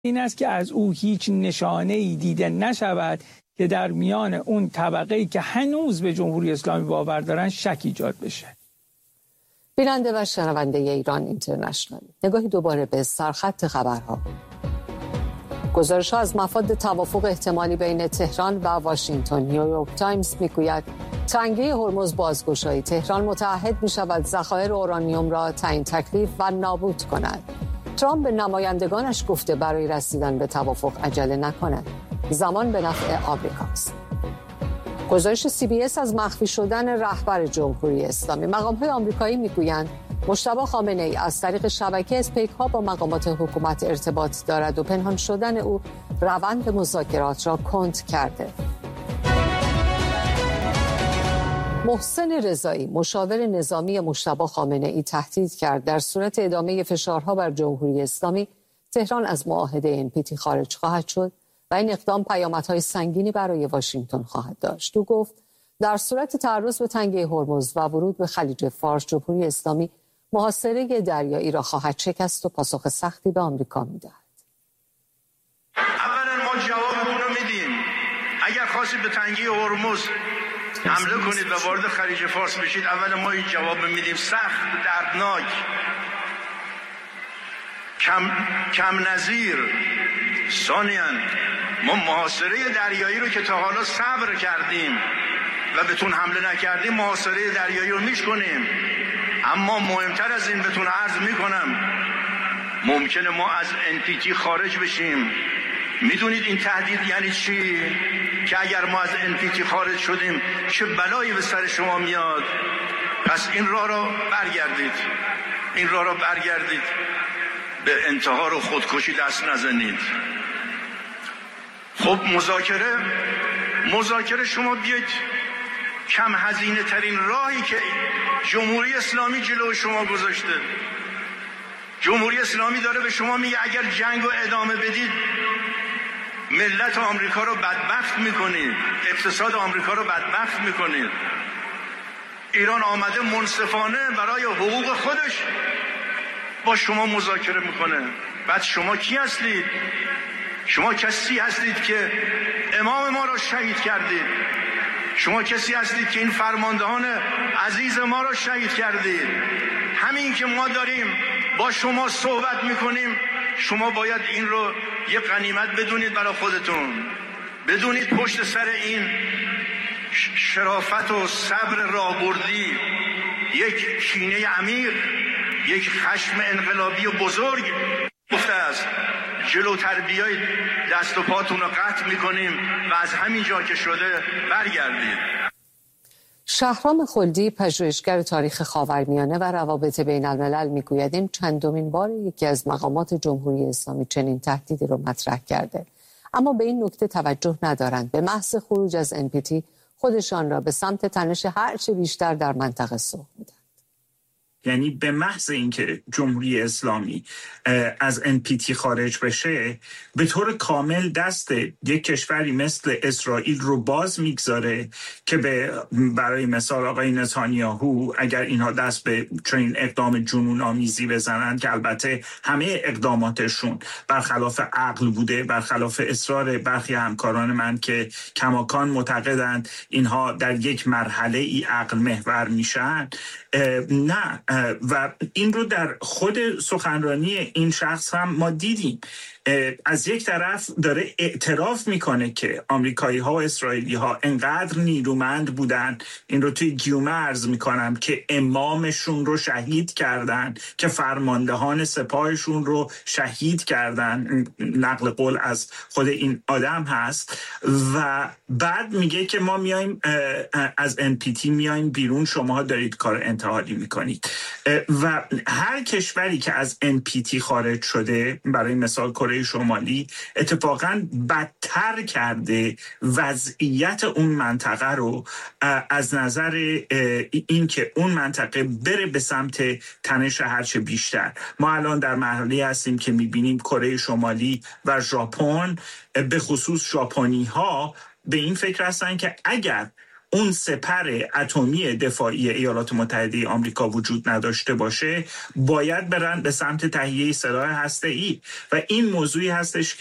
این است که از او هیچ نشانه‌ای دیده نشود که در میان اون طبقه‌ای که هنوز به جمهوری اسلامی باور دارن شک ایجاد بشه. بیننده و شنونده ایران اینترنشنال، نگاهی دوباره به سرخط خبرها. گزارش‌ها از مفاد توافق احتمالی بین تهران و واشنگتن. نیویورک تایمز میگوید تنگه هرمز بازگشایی، تهران متعهد می‌شود ذخایر اورانیوم را تعیین تکلیف و نابود کند. ترامپ به نمایندگانش گفته برای رسیدن به توافق عجله نکنند. زمان به نفع آمریکاست. گزارش CBS از مخفی شدن رهبر جمهوری اسلامی. مقام‌های آمریکایی میگویند مجتبی خامنه‌ای از طریق شبکه اسپیک‌ها با مقامات حکومت ارتباط دارد و پنهان شدن او روند مذاکرات را کند کرده. محسن رضایی، مشاور نظامی مجتبی خامنه‌ای، تهدید کرد در صورت ادامه فشارها بر جمهوری اسلامی تهران از معاهده NPT خارج خواهد شد و این اقدام پیامدهای سنگینی برای واشنگتن خواهد داشت. او گفت در صورت تعرض به تنگه هرمز و ورود به خلیج فارس، جمهوری اسلامی محاصره دریایی را خواهد شکست و پاسخ سختی به آمریکا می‌دهد. اولا ما جوابمون رو میدیم. اگر خواستید به تنگه هرمز حمله کنید و وارد خلیج فارس بشید، اولا ما این جواب میدیم، سخت، دردناک، کم نظیر. ثانیاً ما محاصره دریایی رو که تا حالا صبر کردیم و بهتون حمله نکردیم، محاصره دریایی رو میشکنیم. اما مهمتر از این بهتون عرض میکنم، ممکنه ما از NPT خارج بشیم. میدونید این تهدید یعنی چی؟ که اگر ما از NPT خارج شدیم چه بلایی به سر شما میاد. پس این راه را برگردید، به انتحار و خودکشی دست نزنید. خب مذاکره شما بیاید کم هزینه ترین راهی که جمهوری اسلامی جلو شما گذاشته. جمهوری اسلامی داره به شما میگه اگر جنگ رو ادامه بدید ملت آمریکا رو بدبخت میکنید، اقتصاد آمریکا رو بدبخت میکنید. ایران آمده منصفانه برای حقوق خودش با شما مذاکره میکنه. بعد شما کی هستید؟ شما کسی هستید که امام ما را شهید کردید. شما کسی هستید که این فرماندهان عزیز ما را شهید کردید. همین که ما داریم با شما صحبت میکنیم، شما باید این رو یه غنیمت بدونید برای خودتون. بدونید پشت سر این شرافت و صبر راهبردی یک کینه عمیق، یک خشم انقلابی بزرگ گفته است. جلوتر بیایید دست و پاتون رو قطع میکنیم و از همین جا که شده برگردید. شهرام خلدی، پژوهشگر تاریخ خاورمیانه و روابط بین الملل، میگوید این چندمین بار یکی از مقامات جمهوری اسلامی چنین تهدیدی رو مطرح کرده، اما به این نکته توجه ندارند. به محض خروج از NPT خودشان را به سمت تنش هرچه بیشتر در منطقه سوق میدن. یعنی به محض اینکه جمهوری اسلامی از NPT خارج بشه، به طور کامل دست یک کشوری مثل اسرائیل رو باز میگذاره که برای مثال آقای نتانیاهو اگر اینها دست به چنین اقدام جنون آمیزی بزنند، که البته همه اقداماتشون برخلاف عقل بوده، برخلاف اصرار برخی همکاران من که کماکان معتقدند اینها در یک مرحله ای عقل محور میشن، نه. و این رو در خود سخنرانی این شخص هم ما دیدیم. از یک طرف داره اعتراف میکنه که آمریکایی ها و اسرائیلی ها انقدر نیرومند بودن، این رو توی گیومه عرض میکنم، که امامشون رو شهید کردن، که فرماندهان سپاهشون رو شهید کردن، نقل قول از خود این آدم هست. و بعد میگه که ما میایم از NPT میایم بیرون، شما دارید کار انتحالی میکنید. و هر کشوری که از NPT خارج شده، برای مثال کره شمالی، اتفاقاً بدتر کرده وضعیت اون منطقه رو از نظر این که اون منطقه بره به سمت تنش هرچه بیشتر. ما الان در مرحله هستیم که میبینیم کره شمالی و ژاپن، به خصوص ژاپنی ها، به این فکر هستن که اگر اون سپر اتمی دفاعی ایالات متحده آمریکا وجود نداشته باشه، باید برن به سمت تهیه سلاح هسته‌ای و این موضوعی هستش